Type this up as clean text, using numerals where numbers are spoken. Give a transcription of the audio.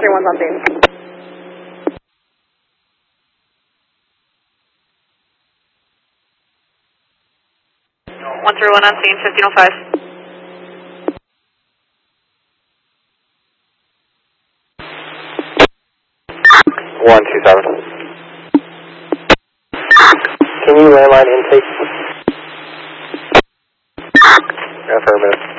131's on scene. 131 on scene, 1505. 127. Can you landline intake? Affirmative.